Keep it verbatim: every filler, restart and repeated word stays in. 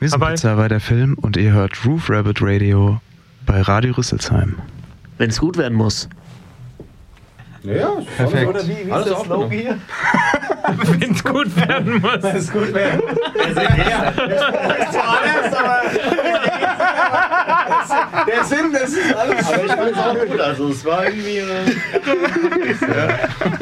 Wissenpizza war der Film und ihr hört Roof Rabbit Radio bei Radio Rüsselsheim. Wenn es gut werden muss. Ja, perfekt. Oder wie, wie Alles ist der Slogan hier? Wenn es gut werden muss. Wenn es gut werden muss. Der Sinn, das ist alles. Aber ich fand es auch gut, also es war irgendwie... Äh, ja.